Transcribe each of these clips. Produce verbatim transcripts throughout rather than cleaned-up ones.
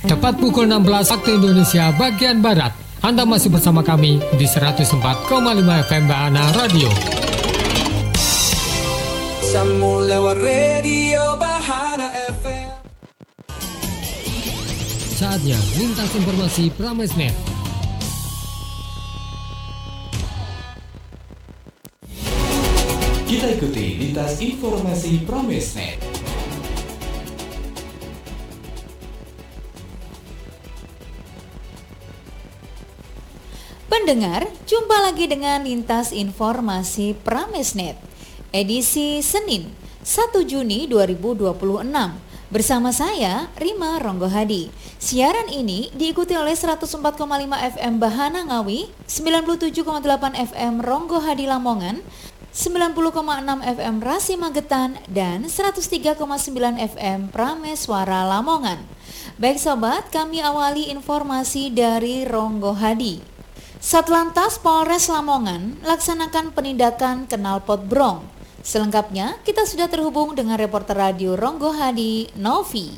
Tepat pukul enam belas waktu Indonesia bagian Barat. Anda masih bersama kami di seratus empat koma lima F M Bahana Radio. Sambung lewat radio Bahana F M. Saatnya lintas informasi Pramesnet. Kita ikuti lintas informasi Pramesnet. Pendengar, jumpa lagi dengan lintas informasi Pramesnet. Edisi Senin, satu Juni dua ribu dua puluh enam. Bersama saya, Rima Ronggohadi. Siaran ini diikuti oleh seratus empat koma lima F M Bahana Ngawi, sembilan puluh tujuh koma delapan F M Ronggohadi Lamongan, sembilan puluh koma enam F M Rasi Magetan, dan seratus tiga koma sembilan F M Prameswara Lamongan. Baik sobat, kami awali informasi dari Ronggohadi. Satlantas Polres Lamongan laksanakan penindakan knalpot brong. Selengkapnya, kita sudah terhubung dengan reporter radio Ronggohadi, Novi.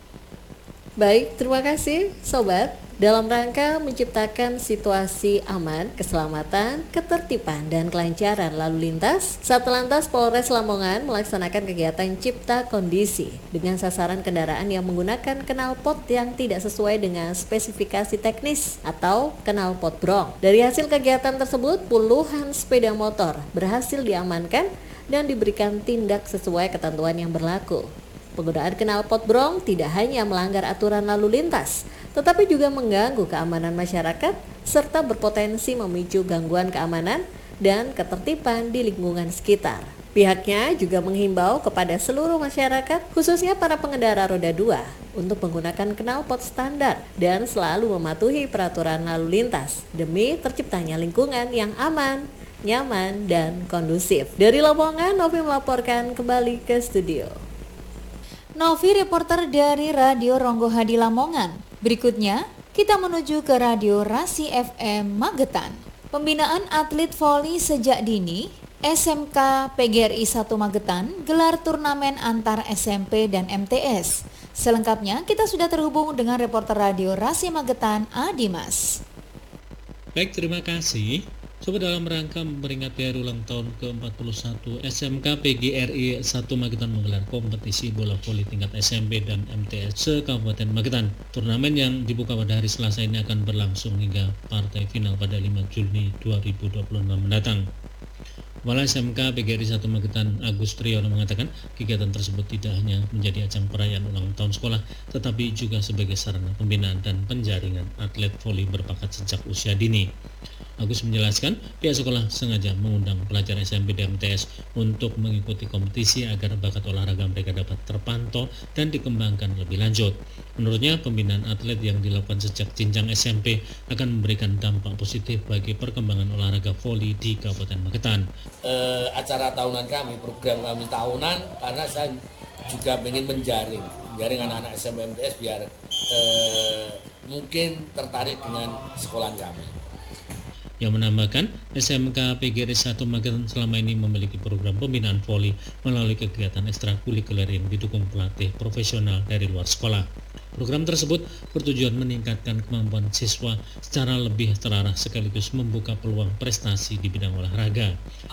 Baik, terima kasih Sobat. Dalam rangka menciptakan situasi aman, keselamatan, ketertiban, dan kelancaran lalu lintas, Satlantas Polres Lamongan melaksanakan kegiatan Cipta Kondisi dengan sasaran kendaraan yang menggunakan knalpot yang tidak sesuai dengan spesifikasi teknis atau knalpot brong. Dari hasil kegiatan tersebut, puluhan sepeda motor berhasil diamankan dan diberikan tindak sesuai ketentuan yang berlaku. Penggunaan knalpot brong tidak hanya melanggar aturan lalu lintas, tetapi juga mengganggu keamanan masyarakat serta berpotensi memicu gangguan keamanan dan ketertiban di lingkungan sekitar. Pihaknya juga menghimbau kepada seluruh masyarakat, khususnya para pengendara roda dua, untuk menggunakan knalpot standar dan selalu mematuhi peraturan lalu lintas demi terciptanya lingkungan yang aman, nyaman, dan kondusif. Dari Lamongan, Novi melaporkan kembali ke studio. Novi, reporter dari Radio Ronggohadi Lamongan. Berikutnya, kita menuju ke Radio Rasi F M Magetan. Pembinaan atlet voli sejak dini, S M K P G R I satu Magetan gelar turnamen antar S M P dan M T S. Selengkapnya, kita sudah terhubung dengan reporter Radio Rasi Magetan, Adimas. Baik, terima kasih. Sobat, dalam rangka memperingati hari ulang tahun ke empat puluh satu, S M K P G R I satu Magetan menggelar kompetisi bola voli tingkat S M P dan M T S se-Kabupaten Magetan. Turnamen yang dibuka pada hari Selasa ini akan berlangsung hingga partai final pada lima Juni dua ribu dua puluh enam mendatang. Kepala S M K P G R I satu Magetan, Agus Triyono, mengatakan kegiatan tersebut tidak hanya menjadi ajang perayaan ulang tahun sekolah, tetapi juga sebagai sarana pembinaan dan penjaringan atlet voli berbakat sejak usia dini. Agus menjelaskan pihak sekolah sengaja mengundang pelajar S M P dan M T S untuk mengikuti kompetisi agar bakat olahraga mereka dapat terpantau dan dikembangkan lebih lanjut. Menurutnya, pembinaan atlet yang dilakukan sejak jenjang S M P akan memberikan dampak positif bagi perkembangan olahraga voli di Kabupaten Magetan. Eh, acara tahunan kami, program kami tahunan, karena saya juga ingin menjaring, menjaring anak-anak S M P M T S biar eh, mungkin tertarik dengan sekolah kami. Yang menambahkan, S M K P G R I satu Magetan selama ini memiliki program pembinaan voli melalui kegiatan ekstrakurikuler yang didukung pelatih profesional dari luar sekolah. Program tersebut bertujuan meningkatkan kemampuan siswa secara lebih terarah sekaligus membuka peluang prestasi di bidang olahraga.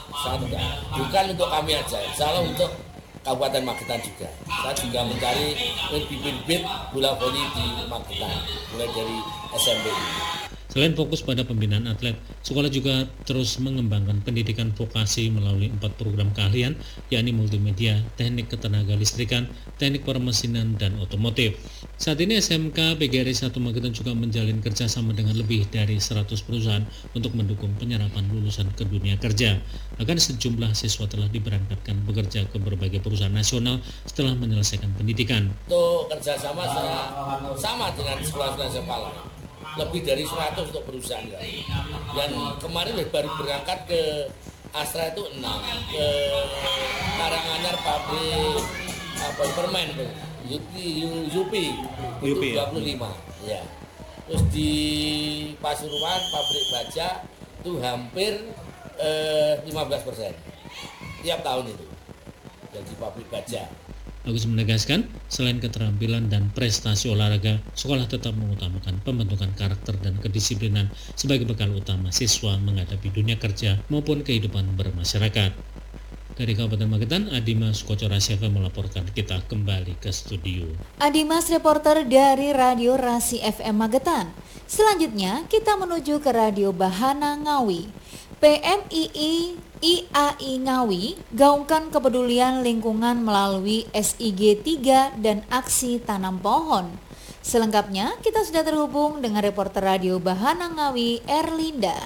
Bukan untuk kami aja, salah untuk Kabupaten Magetan juga. Saya juga mencari bibit-bibit bola voli di Magetan, mulai dari S M P. Selain fokus pada pembinaan atlet, sekolah juga terus mengembangkan pendidikan vokasi melalui empat program keahlian, yakni multimedia, teknik ketenaga listrikan, teknik permesinan, dan otomotif. Saat ini S M K P G R I satu Magetan juga menjalin kerjasama dengan lebih dari seratus perusahaan untuk mendukung penyerapan lulusan ke dunia kerja. Bahkan sejumlah siswa telah diberangkatkan bekerja ke berbagai perusahaan nasional setelah menyelesaikan pendidikan. Untuk kerjasama saya sama dengan sekolah-sekolah S M K lain. Lebih dari seratus untuk perusahaan kami. Dan kemarin baru berangkat ke Astra itu enam, ke Karanganyar pabrik apa permen tuh, Yupi, Yupi, itu dua puluh lima, ya. Terus di Pasuruan pabrik baja itu hampir eh, lima belas persen tiap tahun itu. Dan di pabrik baja. Agus menegaskan, selain keterampilan dan prestasi olahraga, sekolah tetap mengutamakan pembentukan karakter dan kedisiplinan sebagai bekal utama siswa menghadapi dunia kerja maupun kehidupan bermasyarakat. Dari Kabupaten Magetan, Adimas Kocorasi F M melaporkan. Kita kembali ke studio. Adimas reporter dari Radio Rasi F M Magetan. Selanjutnya kita menuju ke Radio Bahana Ngawi. P M I I I A I Ngawi gaungkan kepedulian lingkungan melalui S I G tiga dan aksi tanam pohon. Selengkapnya kita sudah terhubung dengan reporter Radio Bahana Ngawi, Erlinda.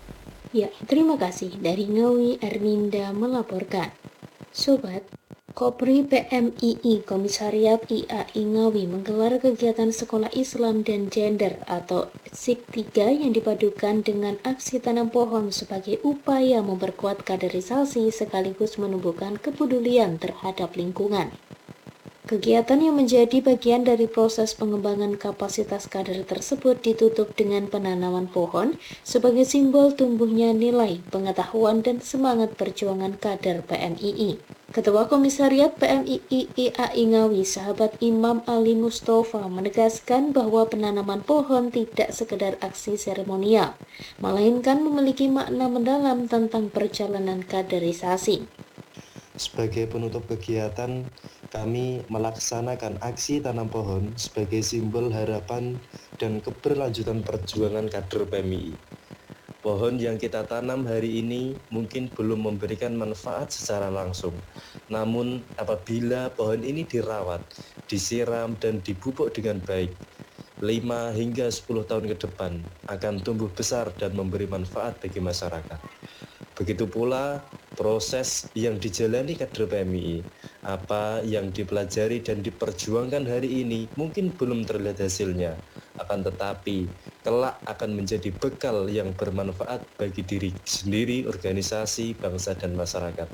Ya, terima kasih. Dari Ngawi, Erlinda melaporkan. Sobat, Kopri P M I I Komisariat I A I Ngawi menggelar kegiatan Sekolah Islam dan Gender atau S I G tiga yang dipadukan dengan aksi tanam pohon sebagai upaya memperkuat kaderisasi sekaligus menumbuhkan kepedulian terhadap lingkungan. Kegiatan yang menjadi bagian dari proses pengembangan kapasitas kader tersebut ditutup dengan penanaman pohon sebagai simbol tumbuhnya nilai, pengetahuan, dan semangat perjuangan kader P M I I. Ketua Komisariat P M I I I A I Ngawi, sahabat Imam Ali Mustafa, menegaskan bahwa penanaman pohon tidak sekedar aksi seremonial, melainkan memiliki makna mendalam tentang perjalanan kaderisasi. Sebagai penutup kegiatan, kami melaksanakan aksi tanam pohon sebagai simbol harapan dan keberlanjutan perjuangan kader P M I I. Pohon yang kita tanam hari ini mungkin belum memberikan manfaat secara langsung. Namun apabila pohon ini dirawat, disiram dan dipupuk dengan baik, lima hingga sepuluh tahun ke depan akan tumbuh besar dan memberi manfaat bagi masyarakat. Begitu pula proses yang dijalani kader P M I I. Apa yang dipelajari dan diperjuangkan hari ini mungkin belum terlihat hasilnya, akan tetapi kelak akan menjadi bekal yang bermanfaat bagi diri sendiri, organisasi, bangsa, dan masyarakat.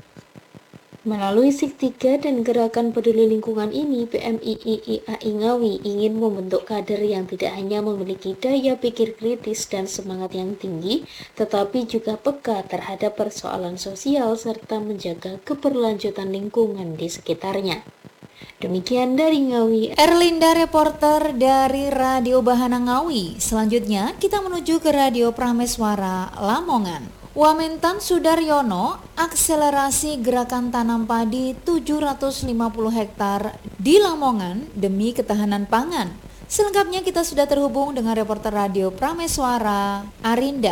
Melalui S I G tiga dan gerakan peduli lingkungan ini, P M I I I A I Ngawi ingin membentuk kader yang tidak hanya memiliki daya pikir kritis dan semangat yang tinggi, tetapi juga peka terhadap persoalan sosial serta menjaga keberlanjutan lingkungan di sekitarnya. Demikian dari Ngawi, Erlinda reporter dari Radio Bahana Ngawi. Selanjutnya kita menuju ke Radio Prameswara Lamongan. Wamentan Sudaryono akselerasi gerakan tanam padi tujuh ratus lima puluh hektar di Lamongan demi ketahanan pangan. Selengkapnya kita sudah terhubung dengan reporter Radio Prameswara Arinda.